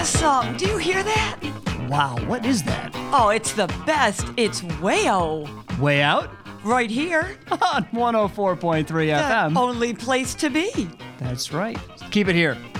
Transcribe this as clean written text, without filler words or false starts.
awesome. Do you hear that? Wow, what is that? Oh, it's the best. It's Wayo. Way out? Right here. On 104.3 FM. The only place to be. That's right. Keep it here.